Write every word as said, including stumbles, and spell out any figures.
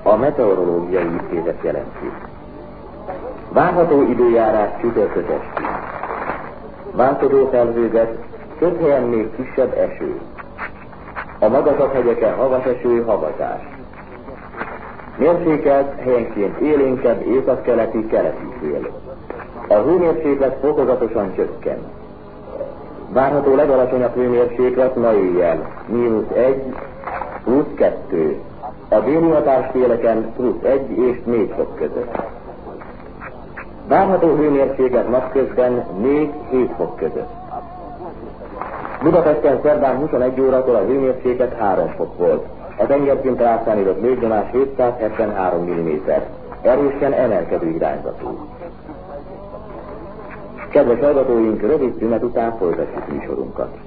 A meteorológiai intézet jelenti. Várható időjárás csütörtök esti. Változó felhőzet, több helyen még kisebb eső. A magasabb hegyeken havas eső, havazás. Mérsékelt, helyenként élénkebb északkeleti, keleti szél. A hőmérséklet fokozatosan csökken. Várható legalacsonyabb hőmérséklet ma éjjel, mínusz egy, plusz kettő. A déli határszéleken plusz egy és négy fok között. Várható hőmérséklet napközben négy-hét fok között. Budapesten szerdán huszonegy órakor a hőmérséklet három fok volt. A tengerszinten átszámított légnyomás hétszázhetvenhárom milliméter. Erősen emelkedő irányzatú. Kedves hallgatóink, rövid szünet után folytatjuk műsorunkat.